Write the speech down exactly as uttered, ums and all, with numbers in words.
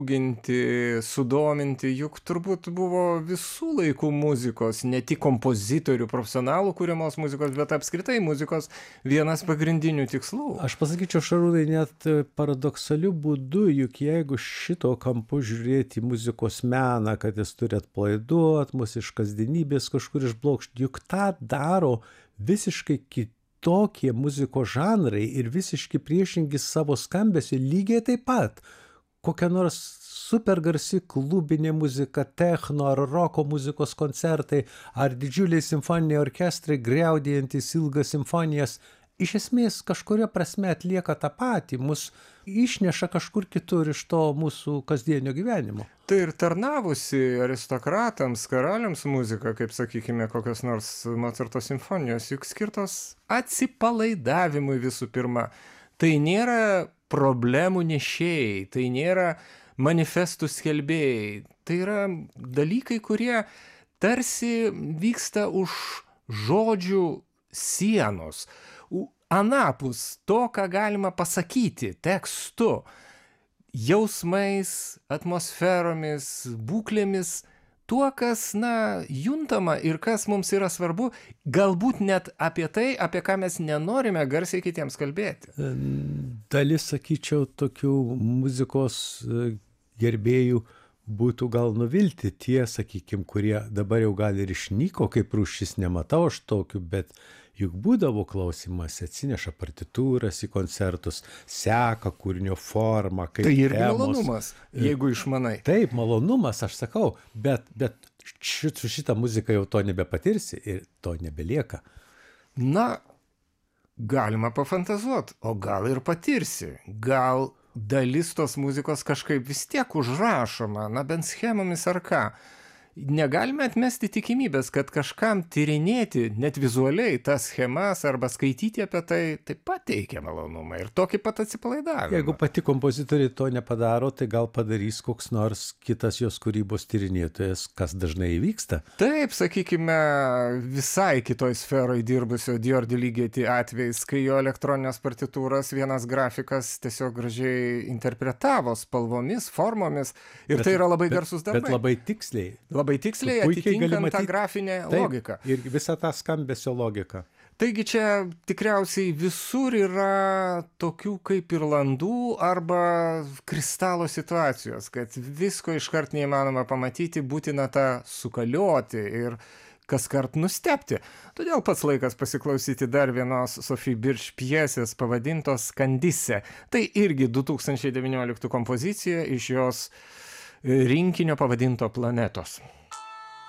ginti, sudominti, juk turbūt buvo visų laikų muzikos, ne tik kompozitorių, profesionalų kuriamos muzikos, bet apskritai muzikos vienas pagrindinių tikslų. Aš pasakyčiau, Šarūnai, net paradoksaliu būdu, juk jeigu šito kampu žiūrėti į muzikos meną, kad jis turi atpalaiduot mus iš kasdienybės kažkur išblokšti, juk tą daro visiškai kitokie muzikos žanrai ir visiškai priešingi savo skambesiu lygiai taip pat. Kokia nors supergarsi klubinė muzika, techno ar roko muzikos koncertai, ar didžiuliai simfoniniai orkestrai griaudėjantis ilgas simfonijas, iš esmės kažkuria prasme atlieka tą patį, mus išneša kažkur kitur iš to mūsų kasdienio gyvenimo. Tai ir tarnavusi aristokratams, karaliams muzika, kaip sakykime, kokios nors Mocarto simfonijos, juk skirtos atsipalaidavimui visų pirma. Tai nėra problemų nešėjai, tai nėra manifestų skelbėjai, tai yra dalykai, kurie tarsi vyksta už žodžių sienos, anapus to, ką galima pasakyti tekstu, jausmais, atmosferomis, būklėmis, tuo, kas, na, juntama ir kas mums yra svarbu, galbūt net apie tai, apie ką mes nenorime garsiai kitiems kalbėti. Dalis, sakyčiau, tokių muzikos gerbėjų būtų gal nuvilti tie, sakykim, kurie dabar jau gal ir išnyko, kaip rūšis, nematau aš tokių, bet juk būdavo klausimas, atsineša partitūras į koncertus, seka kūrinio formą, kaip tai irgi temos. Malonumas, jeigu išmanai. Taip, malonumas, aš sakau, bet, bet šit, su šitą muziką jau to nebepatirsi ir to nebelieka. Na, galima pafantazuot, o gal ir patirsi, gal dalis tos muzikos kažkaip vis tiek užrašoma, na bent schemomis ar ką. Negalime atmesti tikimybės, kad kažkam tyrinėti net vizualiai tas schemas arba skaityti apie tai taip pat teikia malonumą ir tokį pat atsipalaidavimą. Jeigu pati kompozitoriai to nepadaro, tai gal padarys koks nors kitas jos kūrybos tyrinėtojas, kas dažnai įvyksta. Taip, sakykime, visai kitoj sferoj dirbusio Dior de Ligeti atvejais, kai jo elektroninės partitūras vienas grafikas tiesiog gražiai interpretavo spalvomis, formomis ir bet, tai yra labai bet, garsus darbai. Bet labai tiksliai. Labai tiksliai atitinkant tą grafinę logiką. Taip, ir visą tą skambesio logiką. Taigi čia tikriausiai visur yra tokių kaip ir landų arba kristalo situacijos, kad visko iškart neįmanoma pamatyti, būtina tą sukalioti ir kaskart nustebti. Todėl pats laikas pasiklausyti dar vienos Sophie Birch pjesės pavadintos Candice. Tai irgi du tūkstančiai devynioliktų kompozicija iš jos rinkinio pavadinto Planetos.